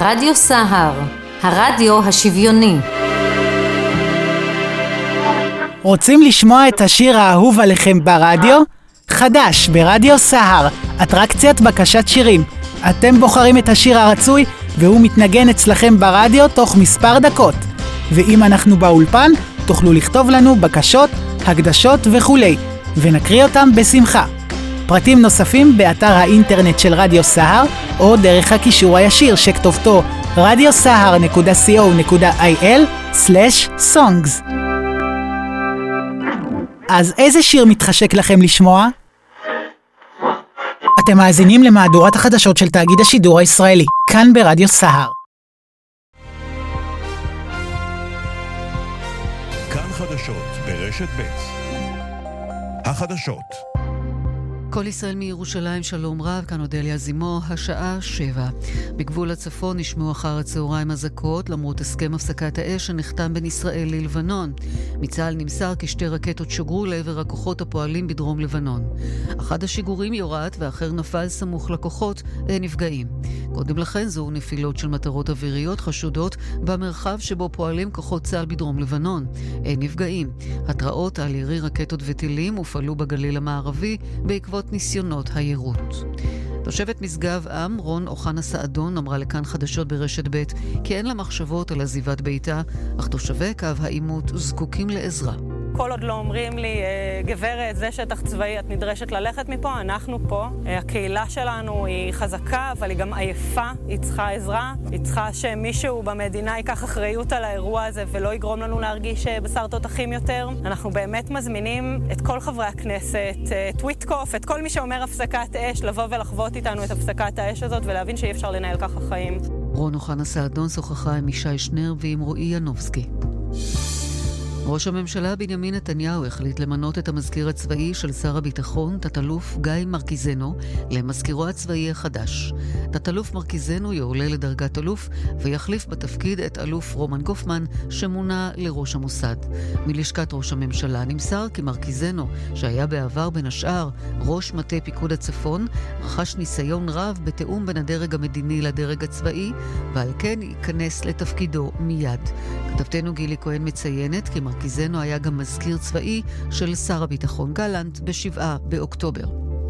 רדיו סהר, הרדיו השוויוני. רוצים לשמוע את השיר האהוב עליכם ברדיו? חדש ברדיו סהר, אטרקציית בקשת שירים. אתם בוחרים את השיר הרצוי והוא מתנגן אצלכם ברדיו תוך מספר דקות. ואם אנחנו באולפן, תוכלו לכתוב לנו בקשות, הקדשות וכולי, ונקריא אותם בשמחה. פרטים נוספים באתר האינטרנט של רדיו סהר, או דרך הקישור הישיר שכתובתו radiosahar.co.il/songs. אז איזה שיר מתחשק לכם לשמוע? אתם מאזינים למהדורת החדשות של תאגיד השידור הישראלי, כאן ברדיו סהר. כאן חדשות ברשת ב'. החדשות. כל ישראל מירושלים, שלום רב, כאן אודליה זימו, השעה 7. בגבול הצפון נשמעו אחר הצהריים אזעקות, למרות הסכם הפסקת האש שנחתם בין ישראל ללבנון. מצה"ל נמסר כי 2 רקטות שוגרו לעבר הכוחות הפועלים בדרום לבנון. אחד השיגורים יורד ואחר נפל סמוך לכוחות, אין נפגעים. קודם לכן זוהו נפילות של מטרות אוויריות חשודות במרחב שבו פועלים כוחות צה"ל בדרום לבנון. אין נפגעים. התראות על ירי רקטות וטילים הופעלו בגליל המערבי בעקבות ניסיונות היירוט. תושבת משגב עם, רון אוחנה סעדון, אמרה לכאן חדשות ברשת ב' כי אין לה מחשבות על עזיבת ביתה, אך תושבי קו העימות זקוקים לעזרה. כל עוד לא אומרים לי, גברת, זה שטח צבאי, את נדרשת ללכת מפה, אנחנו פה. הקהילה שלנו היא חזקה, אבל היא גם עייפה, היא צריכה עזרה. היא צריכה שמישהו במדינה ייקח אחריות על האירוע הזה ולא יגרום לנו להרגיש בשר תותחים יותר. אנחנו באמת מזמינים את כל חברי הכנסת, את וויטקוף, את כל מי שאומר הפסקת אש, לבוא ולחוות איתנו את הפסקת האש הזאת ולהבין שאי אפשר לנהל ככה חיים. רון אוחנה סעדון שוחחה עם ישי שנר ועם רועי ינובסקי. ראש הממשלה בנימין נתניהו החליט למנות את המזכיר הצבאי של שר הביטחון, תת-אלוף גיא מרקיזנו, למזכירו הצבאי החדש. תת-אלוף מרקיזנו יעולה לדרגת אלוף ויחליף בתפקיד את אלוף רומן גופמן שמונה לראש המוסד. מלשכת ראש הממשלה נמסר כי מרקיזנו, שהיה בעבר בין השאר ראש מטה פיקוד הצפון, רכש ניסיון רב בתאום בין הדרג המדיני לדרג הצבאי, ועל כן ייכנס לתפקידו מיד. כתבתנו גילי כהן מציינת כי מרקיזנו היה גם מזכיר צבאי של שר הביטחון גלנט ב7 באוקטובר.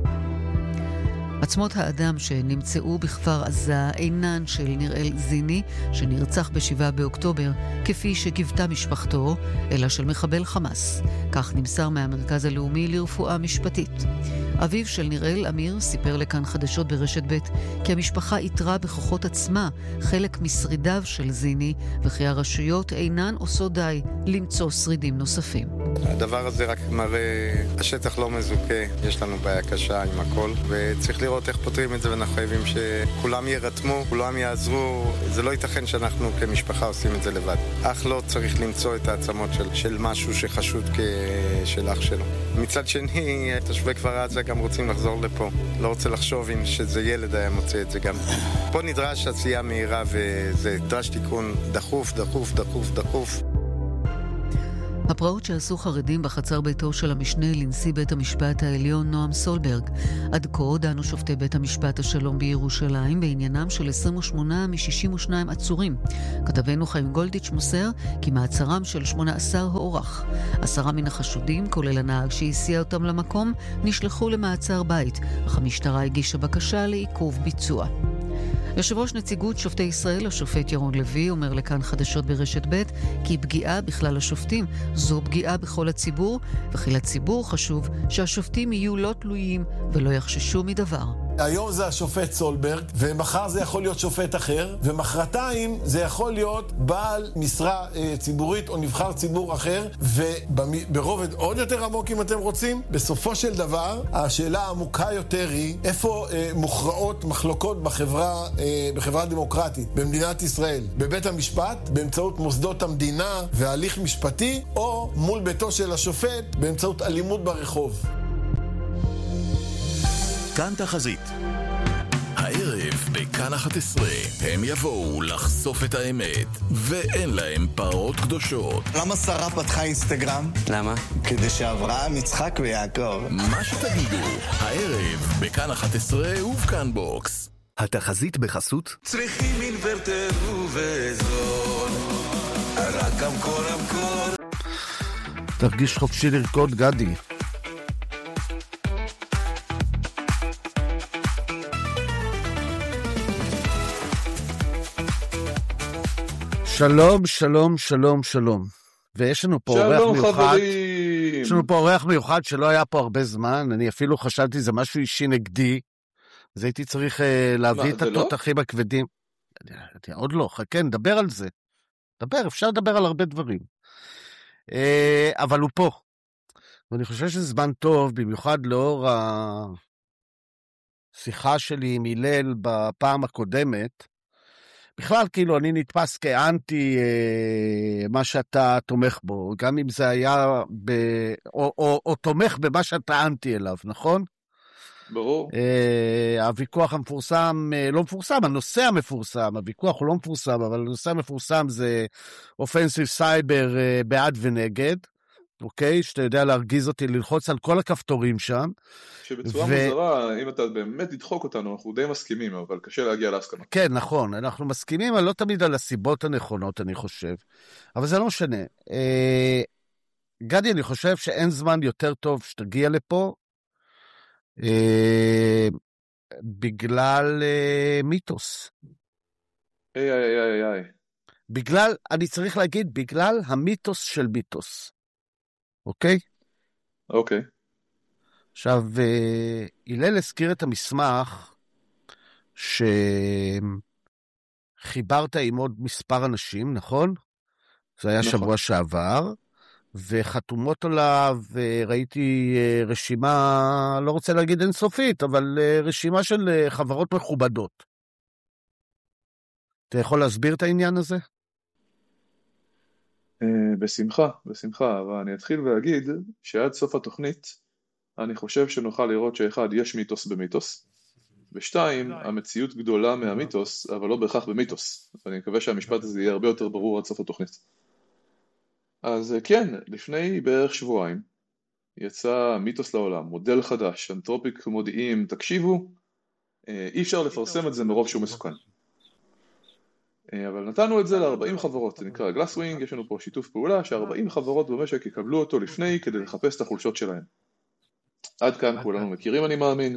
עצמות האדם שנמצאו בכפר עזה אינן של נראל זיני, שנרצח ב7 באוקטובר, כפי שקיוותה משפחתו, אלא של מחבל חמאס. כך נמסר מהמרכז הלאומי לרפואה משפטית. אביו של נראל, אמיר, סיפר לכאן חדשות ברשת ב' כי המשפחה איתרה בכוחות עצמה חלק משרידיו של זיני, וכי הרשויות אינן עושות די למצוא שרידים נוספים. הדבר הזה רק מראה, השטח לא מזוכה, יש לנו בעיה קשה עם הכל, וצריך לראות איך פותרים את זה, ואנחנו חייבים שכולם ירתמו, כולם יעזרו. זה לא ייתכן שאנחנו כמשפחה עושים את זה לבד. אח לא צריך למצוא את העצמות של משהו שחשוד של אח שלו. מצד שני, תושבי כפר עזה גם רוצים לחזור לפה. לא רוצה לחשוב אם שזה ילד היה מוצא את זה גם. פה נדרש עשייה מהירה, וזה נדרש תיקון דחוף, דחוף, דחוף, דחוף. הפרעות שעשו חרדים בחצר ביתו של המשנה לנשיא בית המשפט העליון נועם סולברג. עד כה דנו שופטי בית המשפט השלום בירושלים בעניינם של 28 מ-62 עצורים. כתבנו חיים גולדיץ' מוסר כי מעצרם של 18 הוארך. 10 מן החשודים, כולל הנהג שהסיע אותם למקום, נשלחו למעצר בית, אך המשטרה הגישה בקשה לעיכוב ביצוע. יושב ראש נציגות שופטי ישראל, השופט ירון לוי, אומר לכאן חדשות ברשת ב' כי פגיעה בכלל השופטים זו פגיעה בכל הציבור, וכי לציבור חשוב שהשופטים יהיו לא תלויים ולא יחששו מדבר. היום זה השופט סולברג, ומחר זה יכול להיות שופט אחר, ומחרתיים זה יכול להיות בעל משרה ציבורית או נבחר ציבור אחר, וברובד עוד יותר עמוק אם אתם רוצים. בסופו של דבר, השאלה העמוקה יותר היא איפה מוכרעות מחלוקות בחברה דמוקרטית, במדינת ישראל, בבית המשפט, באמצעות מוסדות המדינה והליך משפטי, או מול ביתו של השופט באמצעות אלימות ברחוב. כאן תחזית. הערב בכאן 11 הם יבואו לחשוף את האמת, ואין להם פרות קדושות. למה שרה פתחה אינסטגרם? למה? כדי שאברהם, יצחק ויעקב. מה שתגידו, הערב בכאן 11 ובכאן בוקס. התחזית בחסות צריכים אינוורטר ובזול, רק המקור. תרגיש חופשי לרקוד, גדי. שלום, שלום, שלום, שלום. ויש לנו פה אורח מיוחד. יש לנו פה אורח מיוחד שלא היה פה הרבה זמן. אני אפילו חשבתי זה משהו אישי נגדי. אז הייתי צריך להביא את התותחים הכבדים. עוד לא, חכה, נדבר על זה. אפשר לדבר על הרבה דברים. אבל הוא פה. ואני חושב שזה זמן טוב, במיוחד לאור השיחה שלי עם הלל בפעם הקודמת. בכלל, כאילו, אני נתפס כאנטי מה שאתה תומך בו, גם אם זה היה, או תומך במה שאתה אנטי אליו, נכון? ברור. הוויכוח המפורסם, לא מפורסם, הנושא המפורסם, הוויכוח הוא לא מפורסם, אבל הנושא המפורסם זה אופנסיב סייבר בעד ונגד, אוקיי? שאתה יודע להרגיז אותי, ללחוץ על כל הכפתורים שם. שבצורה מוזרה, אם אתה באמת תדחוק אותנו, אנחנו די מסכימים, אבל קשה להגיע להסכמה. כן, נכון, אנחנו מסכימים, אבל לא תמיד על הסיבות הנכונות, אני חושב. אבל זה לא משנה. גדי, אני חושב שאין זמן יותר טוב שתגיע לפה, בגלל מיתוס. בגלל, אני צריך להגיד, בגלל המיתוס של מיתוס. אוקיי? אוקיי. עכשיו, הלל הזכיר את המסמך שחיברת עם עוד מספר אנשים, נכון? זה היה שבוע שעבר, וחתומות עליו, ראיתי רשימה, לא רוצה להגיד אינסופית, אבל רשימה של חברות מכובדות. אתה יכול להסביר את העניין הזה? בשמחה, אבל אני אתחיל ואגיד שעד סוף התוכנית אני חושב שנוכל לראות שאחד, יש מיתוס במיתוס, ושתיים, המציאות גדולה מהמיתוס, אבל לא בהכרח במיתוס. אני מקווה שהמשפט הזה יהיה הרבה יותר ברור עד סוף התוכנית. אז כן, לפני בערך שבועיים יצא מיתוס לעולם, מודל חדש, אנתרופיק מודיעים, תקשיבו, אי אפשר לפרסם את זה מרוב שהוא מסוכן. אבל נתנו את זה ל-40 חברות, זה נקרא גלאסווינג, יש לנו פה שיתוף פעולה שה-40 חברות במשק יקבלו אותו לפני כדי לחפש את החולשות שלהם. עד כאן כולנו מכירים, אני מאמין.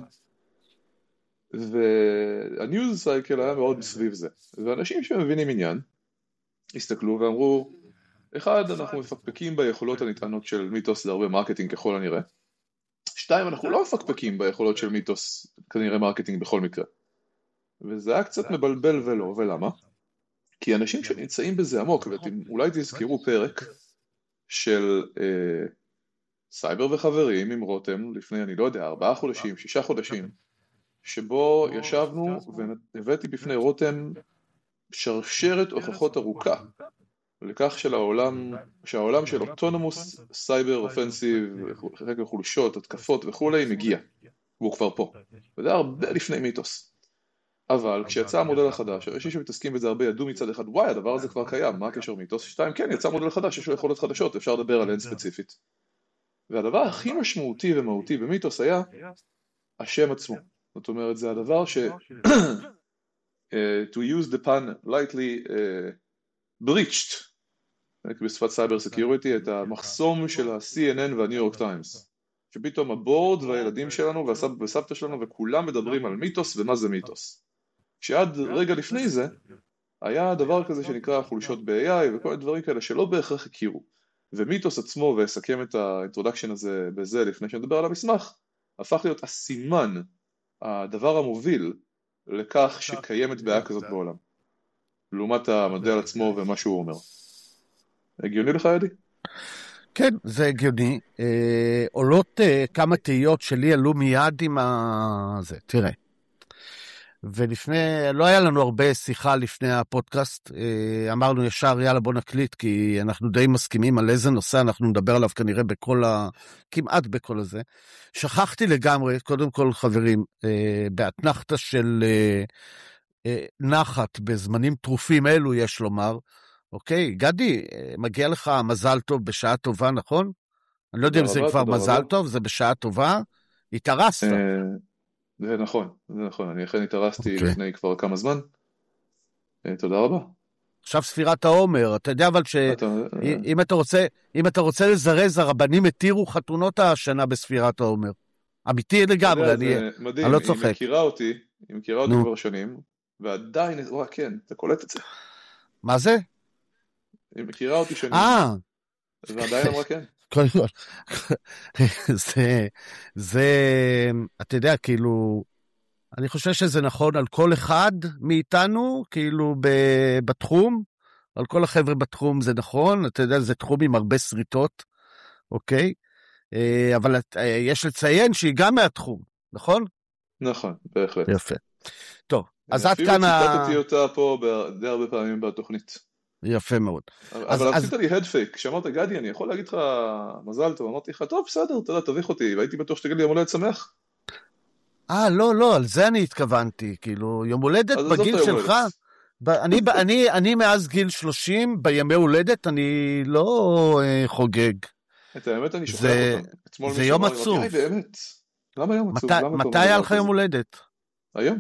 והניוז סייקל היה מאוד סביב זה. ואנשים שמבינים עניין, הסתכלו ואמרו, אחד, אנחנו מפקפקים ביכולות הנטענות של מיתוס להרבה מרקטינג ככל הנראה. שתיים, אנחנו לא מפקפקים ביכולות של מיתוס כנראה מרקטינג בכל מקרה. וזה היה קצת מבלבל ולא, ולמה? כי אנשים שנמצאים בזה עמוק, ואולי תזכרו פרק של סייבר וחברים עם רותם, לפני אני לא יודע, 4 חודשים, 6 חודשים, שבו ישבנו והבאתי בפני רותם שרשרת הוכחות ארוכה, לכך שהעולם של אוטונומוס, סייבר, אופנסיב, חקר חולשות, התקפות וכולי, מגיע, והוא כבר פה. וזה הרבה לפני מיתוס. אבל כשיצא המודל החדש, אנשים שמתעסקים בזה הרבה ידעו מצד אחד, וואי, הדבר הזה כבר קיים, מה הקשר מיתוס? 2, כן, יצא מודל חדש, יש לו יכולות חדשות, אפשר לדבר עליהן ספציפית. והדבר הכי משמעותי ומהותי במיתוס היה השם עצמו. זאת אומרת, זה הדבר ש... to use the pun lightly breached, בשפת סייבר סקיוריטי, את המחסום של ה-CNN והניו יורק טיימס. שפתאום הבורד והילדים שלנו והסבתא שלנו וכולם מדברים על מיתוס ומה זה מיתוס. שעד רגע לפני זה היה דבר כזה שנקרא חולשות ב-AI וכל הדברים כאלה שלא בהכרח הכירו. ומיתוס עצמו, ואסכם את האינטרודקשן הזה בזה לפני שנדבר על המסמך, הפך להיות הסימן, הדבר המוביל לכך שקיימת בעיה כזאת בעולם. לעומת המודל עצמו ומה שהוא אומר. הגיוני לך, ידי? כן, זה הגיוני. עולות כמה תהיות שלי עלו מיד עם זה. תראה. ולפני, לא היה לנו הרבה שיחה לפני הפודקאסט, אמרנו ישר, יאללה בוא נקליט, כי אנחנו די מסכימים על איזה נושא אנחנו נדבר עליו כנראה כמעט בכל הזה. שכחתי לגמרי, קודם כל חברים, באתנחתה של נחת בזמנים טרופים אלו, יש לומר, אוקיי, גדי, מגיע לך מזל טוב בשעה טובה, נכון? אני לא יודע אם זה כבר מזל טוב, זה בשעה טובה, התארסת. זה נכון, אני אכן התארסתי אוקיי. לפני כבר כמה זמן. תודה רבה. עכשיו ספירת העומר, אתה יודע אבל אם אתה רוצה לזרז, הרבנים התירו חתונות השנה בספירת העומר. אמיתי לגמרי, אני לא צוחק. היא מכירה אותי כבר שנים, ועדיין, כן, אתה קולט את זה. מה זה? היא מכירה אותי שנים, ועדיין אמרה כן. קודם כל, זה, אתה יודע, כאילו, אני חושב שזה נכון על כל אחד מאיתנו, כאילו בתחום, על כל החבר'ה בתחום זה נכון, אתה יודע, זה תחום עם הרבה שריטות, אוקיי? אבל יש לציין שהיא גם מהתחום, נכון? נכון, בהחלט. יפה. טוב, אז עד כאן אפילו ציטטתי אותה פה די הרבה פעמים בתוכנית. יפה מאוד. אבל עשית לי הדפייק, כשאמרת גדי, אני יכול להגיד לך מזל טוב, אמרתי לך, טוב, בסדר, אתה יודע, תביך אותי, והייתי בטוח שתגיד לי יום הולדת שמח. לא, על זה אני התכוונתי, כאילו, יום הולדת בגיל שלך, אני מאז גיל 30, בימי הולדת, אני לא חוגג. את האמת אני שוכח אותם. זה יום עצוב. באמת. למה יום עצוב? מתי היה לך יום הולדת? היום.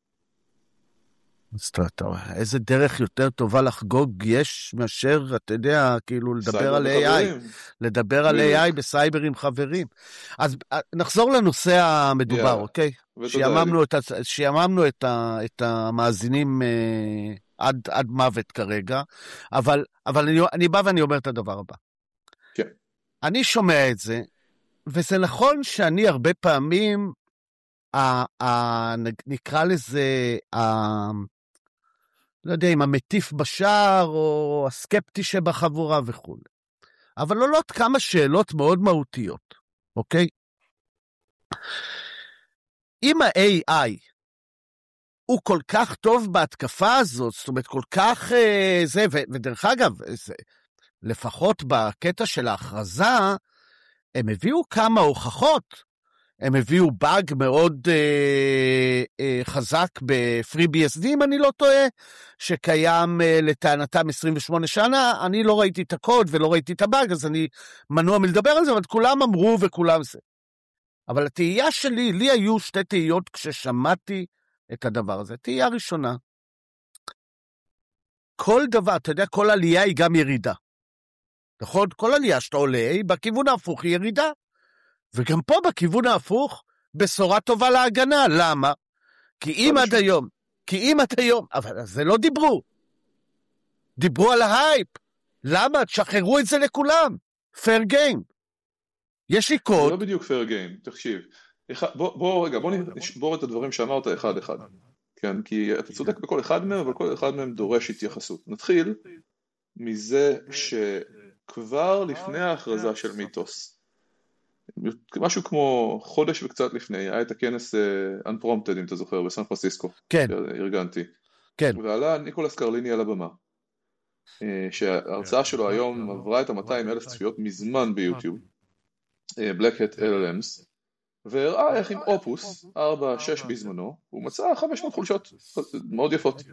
אז איזה דרך יותר טובה לחגוג יש מאשר, אתה יודע, כאילו לדבר על AI. לדבר על AI בסייבר עם חברים. אז נחזור לנושא המדובר, אוקיי? שיממנו את המאזינים עד מוות כרגע, אבל אני בא ואני אומר את הדבר הבא. כן. אני שומע את זה, וזה נכון שאני הרבה פעמים, נקרא לזה, לא יודע אם המטיף בשער, או הסקפטי שבחבורה וכו'. אבל עולות כמה שאלות מאוד מהותיות, אוקיי? אם ה-AI הוא כל כך טוב בהתקפה הזאת, זאת אומרת כל כך זה, ודרך אגב, לפחות בקטע של ההכרזה, הם הביאו כמה הוכחות, הם הביאו באג מאוד חזק ב-FreeBSD, אם אני לא טועה, שקיים לטענתם 28 שנה, אני לא ראיתי את הקוד ולא ראיתי את הבאג, אז אני מנוע מלדבר על זה, אבל כולם אמרו וכולם זה. אבל התהייה שלי, לי היו שתי תהיות כששמעתי את הדבר הזה. תהייה ראשונה, כל דבר, אתה יודע, כל עלייה היא גם ירידה. נכון? כל עלייה שאתה עולה, בכיוון ההפוך היא ירידה. וגם פה בכיוון ההפוך, בשורה טובה להגנה. למה? כי אם עד היום, אבל זה לא דיברו. דיברו על ההייפ. למה? תשחררו את זה לכולם. Fair game. יש לי קוד. זה לא בדיוק fair game, תקשיב. בוא נשבור את הדברים שאמרת אחד. כן, כי אתה צודק בכל אחד מהם, אבל כל אחד מהם דורש התייחסות. נתחיל מזה שכבר לפני ההכרזה של מיתוס, משהו כמו חודש וקצת לפני, היה את הכנס Unprompted, אם אתה זוכר, בסן פרנסיסקו. כן. ארגנתי. כן. ועלה ניקולס קרליני על הבמה, שההרצאה שלו היום עברה את 200,000 צפיות מזמן ביוטיוב, Black Hat LLMs, והראה איך עם אופוס 4.6 בזמנו, הוא מצא 500 חולשות מאוד יפות.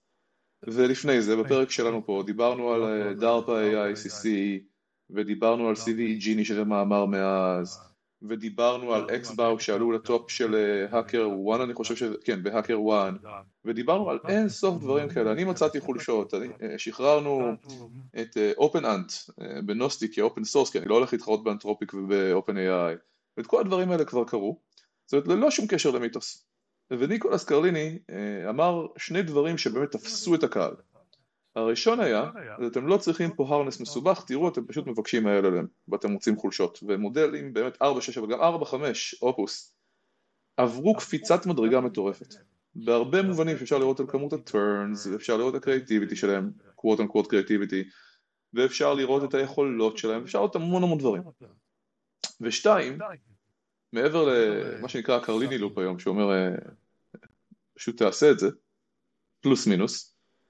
ולפני זה, בפרק שלנו פה, דיברנו על DARPA AICC, ודיברנו על CVE Genie שזה מאמר מאז, ודיברנו על XBAU שעלו לטופ של Hacker One, אני חושב שזה, כן, ב-Hacker One, ודיברנו על אין סוף דברים כאלה. אני מצאתי חולשות, שחררנו את OpenAnt בנוסטי כאופן סורס, כי אני לא הולך להתחרות באנתרופיק וב-OpenAI, ואת כל הדברים האלה כבר קרו, זאת אומרת, ללא שום קשר למיתוס. וניקולס קרליני אמר שני דברים שבאמת תפסו את הקהל. הראשון היה, אתם לא צריכים פה הרנס מסובך, תראו, אתם פשוט מבקשים LLM, ואתם מוצאים חולשות, ומודלים באמת 4.6, אבל גם 4.5, אופוס, עברו קפיצת מדרגה מטורפת. בהרבה מובנים שאפשר לראות על כמות ה-turns, אפשר לראות את הקריאטיביטי שלהם, quote unquote קריאטיביטי, ואפשר לראות את היכולות שלהם, אפשר לראות המון דברים. ושתיים, מעבר למה שנקרא קרליני לופ היום, שאומר, פשוט תעשה את זה, פלוס מינוס,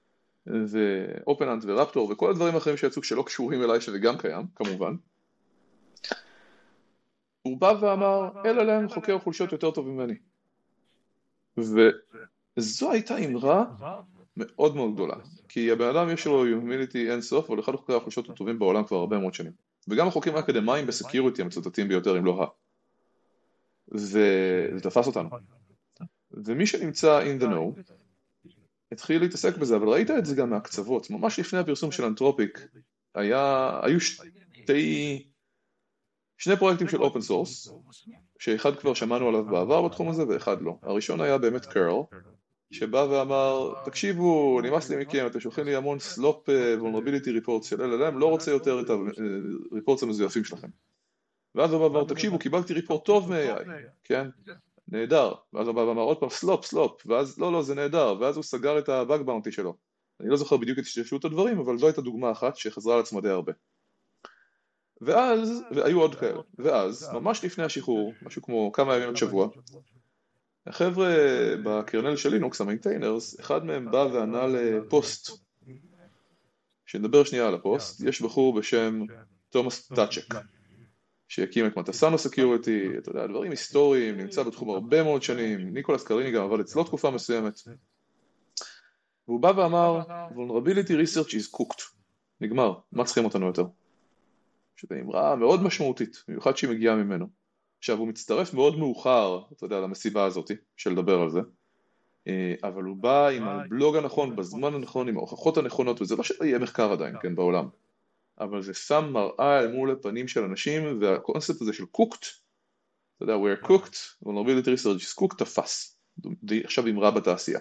ואופנאנט ורפטור וכל הדברים האחרים שיצאו שלא קשורים אליי, שזה גם קיים, כמובן. הוא בא ואמר, LLM חוקר חולשות יותר טוב ממני. וזו הייתה אמרה מאוד מאוד גדולה. כי הבן אדם יש לו humility אין סוף, אבל אחד חוקרי החולשות הטובים בעולם כבר הרבה מאוד שנים. וגם החוקרים האקדמיים בסקיוריטי המצוטטים ביותר, אם לא וזה תפס אותנו. ומי שנמצא in the know התחיל להתעסק בזה, אבל ראית את זה גם מהקצוות. ממש לפני הפרסום של אנתרופיק היו שני פרויקטים של אופן סורס, שאחד כבר שמענו עליו בעבר בתחום הזה ואחד לא. הראשון היה באמת קרל, שבא ואמר, תקשיבו, נמאס לי מכם, אתם שולחים לי המון סלופ vulnerability reports של LLM, לא רוצה יותר את הריפורטס המזויפים שלכם. ואז הוא בא ואמר, תקשיבו, קיבלתי ריפורט טוב מ-AI, כן? נהדר. ואז הוא בא ואמר עוד פעם, סלופ, ואז לא, זה נהדר, ואז הוא סגר את הבאג באונטי שלו. אני לא זוכר בדיוק את השתמשות הדברים, אבל זו הייתה דוגמה אחת שחזרה על עצמה די הרבה. והיו עוד כאלה, ואז, ממש לפני השחרור, משהו כמו כמה ימים עד שבוע, החבר'ה בקרנל של לינוקס, המיינטיינרס, אחד מהם בא וענה לפוסט. שנדבר שנייה על הפוסט, יש בחור בשם תומאס טאצ'ק, שהקים את מטסנו סקיוריטי, אתה יודע, דברים היסטוריים, נמצא בתחום הרבה מאוד שנים, ניקולס קריני גם עבד אצלו תקופה מסוימת. והוא בא ואמר, vulnerability research is cooked, נגמר, מה צריכים אותנו יותר? שזו אמרה מאוד משמעותית, במיוחד שהיא מגיעה ממנו. עכשיו, הוא מצטרף מאוד מאוחר, אתה יודע, למסיבה הזאת, של לדבר על זה, אבל הוא בא עם הבלוג הנכון, בזמן הנכון, עם ההוכחות הנכונות, וזה לא שיהיה מחקר עדיין, כן, בעולם. אבל זה שם מראה אל מול הפנים של אנשים, והקונספט הזה של cooked, אתה יודע, we're cooked, vulnerability research is cooked, תפס. עכשיו אמרה בתעשייה.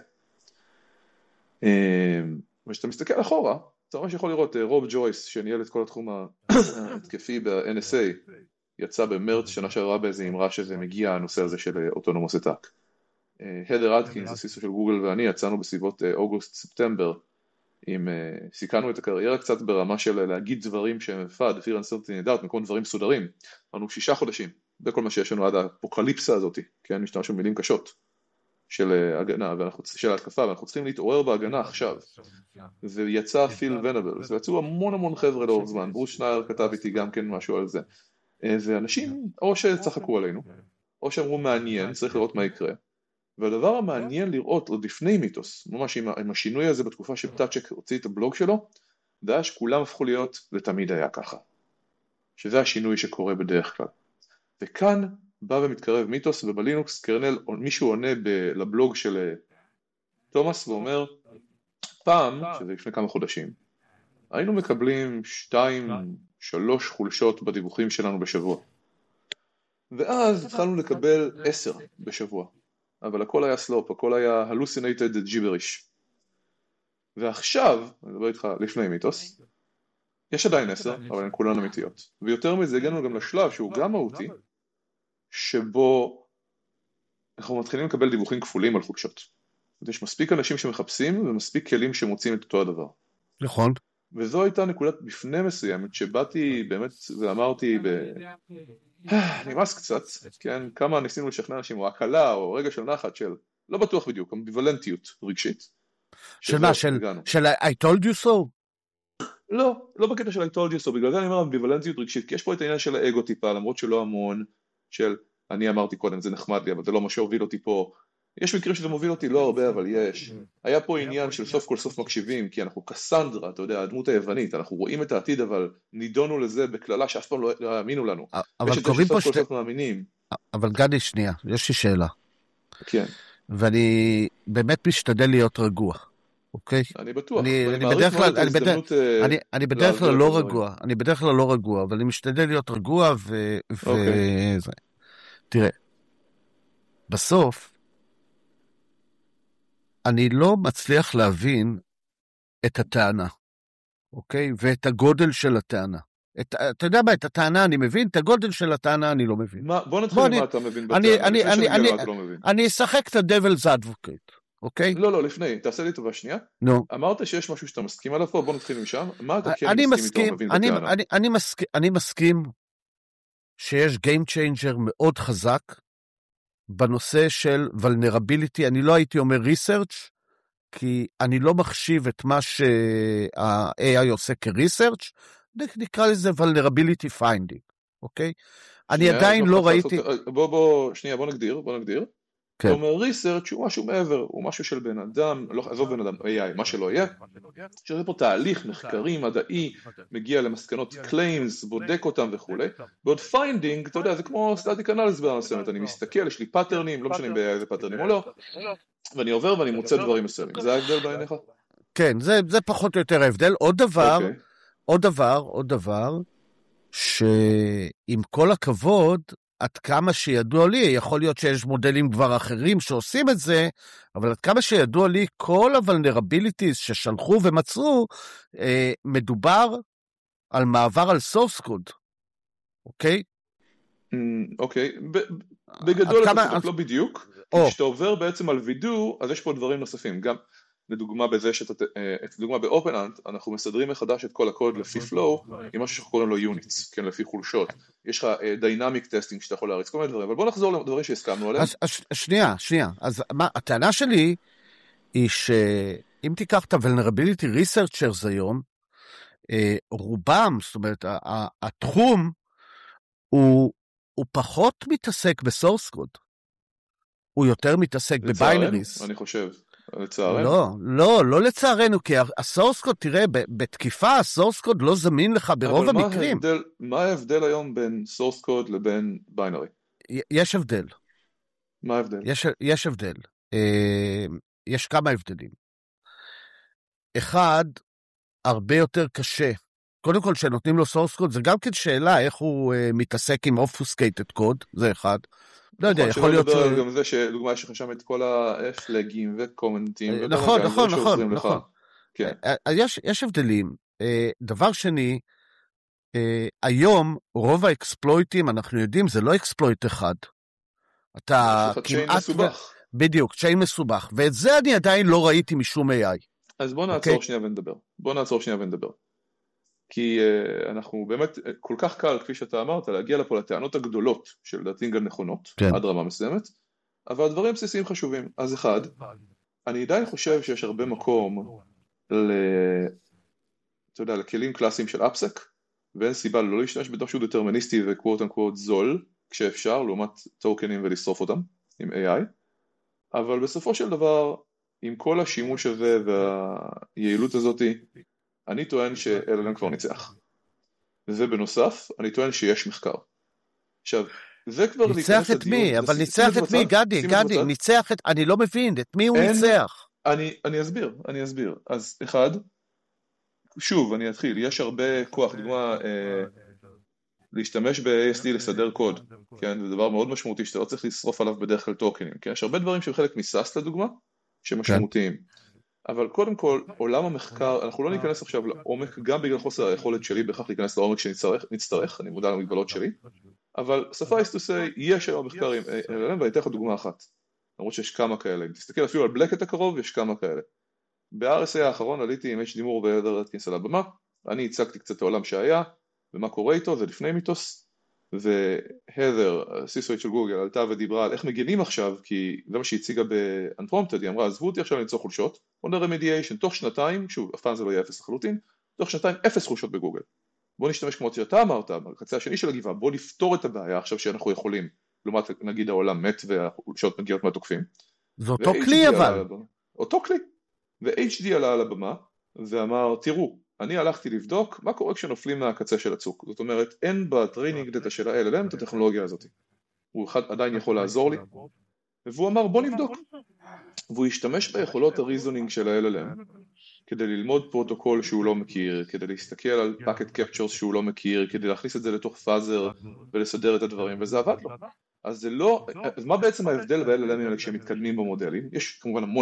ושאתה מסתכל אחורה, אתה ממש יכול לראות רוב ג'ויס, שניהל את כל התחום ההתקפי ב-NSA, יצא במרץ שנה שעברה באיזה אמרה שזה מגיע הנושא הזה של אוטונומוס אטאק. הדר אדקינס, הסיסו של גוגל ואני, יצאנו בסביבות אוגוסט-ספטמבר, סיכנו את הקריירה קצת ברמה של להגיד דברים שהם פאד, fear uncertainty doubt, מקום דברים סודרים. אמרנו 6 חודשים, זה כל מה שיש לנו עד האפוקליפסה הזאת, כן, משתמשנו מילים קשות של הגנה, של ההתקפה, ואנחנו צריכים להתעורר בהגנה עכשיו. ויצא פיל ונבל, ויצאו המון חבר'ה לאורך זמן, ברוס שנייר כתב איתי גם כן משהו על זה. ואנשים או שצחקו עלינו, או שאמרו מעניין, צריך לראות מה יקרה. והדבר המעניין לראות עוד לפני מיתוס, ממש עם השינוי הזה בתקופה שטאצ'ק הוציא את הבלוג שלו, זה היה שכולם הפכו להיות, ותמיד היה ככה. שזה השינוי שקורה בדרך כלל. וכאן בא ומתקרב מיתוס, ובלינוקס קרנל מישהו עונה לבלוג של תומאס ואומר, פעם, שזה לפני כמה חודשים, היינו מקבלים 2-3 חולשות בדיווחים שלנו בשבוע. ואז התחלנו לקבל 10 בשבוע. אבל הכל היה סלופ, הכל היה hallucinated gibberish. ועכשיו, אני מדבר איתך לפני מיתוס, יש עדיין 10, אבל הן כולן אמיתיות. ויותר מזה הגענו גם לשלב שהוא גם מהותי, שבו אנחנו מתחילים לקבל דיווחים כפולים על חולשות. יש מספיק אנשים שמחפשים ומספיק כלים שמוצאים את אותו הדבר. נכון. וזו הייתה נקודת בפני מסוימת שבאתי באמת ואמרתי נמאס קצת, כן, כמה ניסינו לשכנע אנשים או הקלה או רגע של נחת של, לא בטוח בדיוק, אמביוולנטיות רגשית. של I told you so? לא בקטע של I told you so, בגלל זה אני אומר אמביוולנטיות רגשית, כי יש פה את העניין של האגו טיפה, למרות שלא המון, של אני אמרתי קודם, זה נחמד לי, אבל זה לא מה שהוביל אותי פה. יש מקרים שזה מוביל אותי, לא הרבה, אבל יש. היה פה עניין של סוף כל סוף מקשיבים, כי אנחנו קסנדרה, אתה יודע, הדמות היוונית, אנחנו רואים את העתיד, אבל נידונו לזה בכללה שאף פעם לא האמינו לנו. אבל קוראים פה מאמינים. אבל גדי, שנייה, יש לי שאלה. כן. ואני באמת משתדל להיות רגוע, אוקיי? אני בטוח. אני בדרך כלל לא רגוע, אבל אני משתדל להיות רגוע וזה. תראה, בסוף, אני לא מצליח להבין את הטענה, אוקיי? ואת הגודל של הטענה. אתה יודע מה, את הטענה אני מבין, את הגודל של הטענה אני לא מבין. בוא נתחיל מה אתה מבין בטענה. אני אשחק את ה-Devil's Advocate, אוקיי? לא, לפני, תעשה לי טובה שנייה. אמרת שיש משהו שאתה מסכים עליו פה, בוא נתחיל משם. מה אתה כן מסכים איתו מבין בטענה? אני מסכים שיש Game Changer מאוד חזק, בנושא של vulnerability, אני לא הייתי אומר research, כי אני לא מחשיב את מה שה-AI עושה כ-research, נקרא לזה vulnerability finding, אוקיי? אני עדיין לא ראיתי... שנייה, בוא נגדיר. אתה אומר ריסרצ' הוא משהו מעבר, הוא משהו של בן אדם, לא עזוב בן אדם, AI, מה שלא יהיה, שזה פה תהליך מחקרי, מדעי, מגיע למסקנות claims, בודק אותם וכו'. בעוד finding, אתה יודע, זה כמו static analysis במסוימת, אני מסתכל, יש לי פאטרנים, לא משנה אם באיזה פאטרנים או לא, ואני עובר ואני מוצא דברים מסוימים. זה ההבדל בעיניך? כן, זה פחות או יותר ההבדל. עוד דבר, שעם כל הכבוד, עד כמה שידוע לי, יכול להיות שיש מודלים כבר אחרים שעושים את זה, אבל עד כמה שידוע לי, כל ה-vulnerabilities ששלחו ומצאו, מדובר על מעבר על source code, אוקיי? אוקיי, בגדול אתה לא בדיוק, כשאתה עובר בעצם על וידוא, אז יש פה דברים נוספים, גם לדוגמה בזה לדוגמה ב-OpenAnt, אנחנו מסדרים מחדש את כל הקוד לפי flow, עם משהו שאנחנו קוראים לו units, כן, לפי חולשות. יש לך dynamic testing שאתה יכול להריץ כל מיני דברים, אבל בוא נחזור לדברים שהסכמנו עליהם. שנייה. אז הטענה שלי היא שאם תיקח את ה-vulnerability researchers היום, רובם, זאת אומרת, התחום הוא פחות מתעסק בסורס קוד. הוא יותר מתעסק בביינריס. אני חושב. לצערנו? לא לצערנו, כי הסורס קוד, תראה, בתקיפה הסורס קוד לא זמין לך ברוב המקרים. מה ההבדל היום בין סורס קוד לבין ביינרי? יש הבדל. מה ההבדל? יש הבדל. יש כמה הבדלים. אחד, הרבה יותר קשה. קודם כל, שנותנים לו סורס קוד, זה גם כן שאלה איך הוא מתעסק עם obfuscated קוד, זה אחד. לא יודע, יכול להיות גם זה שדוגמה יש לך שם את כל הפלגים וקומנטים. נכון. יש הבדלים. דבר שני, היום רוב האקספלויטים, אנחנו יודעים, זה לא אקספלויט אחד. אתה כמעט... בדיוק, צ'יין מסובך. ואת זה אני עדיין לא ראיתי משום AI. אז בוא נעצור שנייה ונדבר. כי אנחנו באמת, כל כך קל, כפי שאתה אמרת, להגיע לפה לטענות הגדולות של דעתי גם נכונות, עד רמה מסוימת, אבל הדברים בסיסיים חשובים. אז אחד, אני עדיין חושב שיש הרבה מקום אתה יודע, לכלים קלאסיים של אפסק, ואין סיבה לא להשתמש בתוך שהוא דטרמיניסטי וקוואט אנקוואט זול, כשאפשר, לעומת טוקנים ולשרוף אותם עם AI, אבל בסופו של דבר, עם כל השימוש הזה והיעילות הזאת, אני טוען ש-LLM כבר ניצח. ובנוסף, אני טוען שיש מחקר. עכשיו, זה כבר... ניצח את מי? אבל ניצח את מי? גדי, ניצח את... אני לא מבין, את מי הוא ניצח? אני אסביר. אז אחד, שוב, אני אתחיל, יש הרבה כוח, דוגמה, להשתמש ב-ASD לסדר קוד, כן? זה דבר מאוד משמעותי, שאתה לא צריך לשרוף עליו בדרך כלל טוקנים, כן? יש הרבה דברים שהם חלק מסאס לדוגמה, שמשמעותיים. אבל קודם כל, עולם המחקר, אנחנו לא ניכנס עכשיו לעומק, גם בגלל חוסר היכולת שלי בכך להיכנס לעומק שנצטרך, אני מודע למגבלות שלי, אבל suffice to say, יש היום מחקר עם LLM, ואני אתן לך דוגמה אחת, למרות שיש כמה כאלה, אם תסתכל אפילו על בלקט הקרוב, יש כמה כאלה. ב-RSA האחרון עליתי עם HD מור והדר אטקינס על הבמה, אני הצגתי קצת את העולם שהיה, ומה קורה איתו, זה לפני מיתוס, והדר, הסיסואית של גוגל, עלתה ודיברה על איך מגנים עכשיו, כי זה מה שהציגה ב-Unprompted, היא אמרה, עזבו אותי עכשיו למצוא חולשות, בוא נראה רמדיאשן, תוך שנתיים, שוב, אף פעם זה לא יהיה אפס לחלוטין, תוך שנתיים 0 חולשות בגוגל. בוא נשתמש כמו שאתה אמרת, בקצה השני של הגבעה, בוא לפתור את הבעיה עכשיו שאנחנו יכולים, לעומת נגיד העולם מת והחולשות מגיעות מהתוקפים. זה אותו כלי אבל. אותו כלי. ו-HD עלה על הבמה, ואמר, תראו, אני הלכתי לבדוק מה קורה כשנופלים מהקצה של הצוק. זאת אומרת, אין בטריינינג דאטה של ה-LLM את הטכנולוגיה הזאת. הוא עדיין יכול לעזור לי. והוא אמר, בוא נבדוק. והוא השתמש ביכולות הריזונינג של ה-LLM, כדי ללמוד פרוטוקול שהוא לא מכיר, כדי להסתכל על packet captures שהוא לא מכיר, כדי להכניס את זה לתוך פאזר ולסדר את הדברים, וזה עבד לו. אז זה לא, אז מה בעצם ההבדל ב-LLM האלה כשהם מתקדמים במודלים? יש כמובן המון